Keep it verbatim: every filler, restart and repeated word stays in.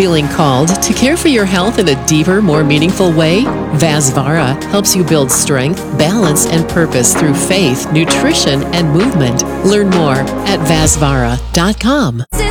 Feeling called to care for your health in a deeper, more meaningful way? Vasvara helps you build strength, balance, and purpose through faith, nutrition, and movement. Learn more at vasvara dot com.